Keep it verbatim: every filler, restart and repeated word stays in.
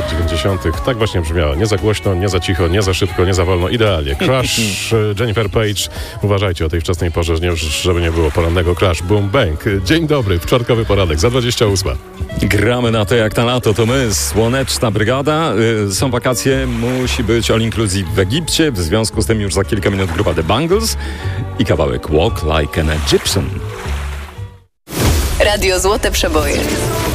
dziewięćdziesiątych. Tak właśnie brzmiało. Nie za głośno, nie za cicho, nie za szybko, nie za wolno. Idealnie. Crash, Jennifer Page. Uważajcie o tej wczesnej porze, żeby nie było porannego crash, boom, bang. Dzień dobry, wczortkowy poranek, za dwadzieścia ósma. Gramy na to jak na lato, to my, Słoneczna Brygada. Yy, są wakacje, musi być all inclusive w Egipcie. W związku z tym już za kilka minut grupa The Bangles i kawałek Walk Like an Egyptian. Radio Złote Przeboje.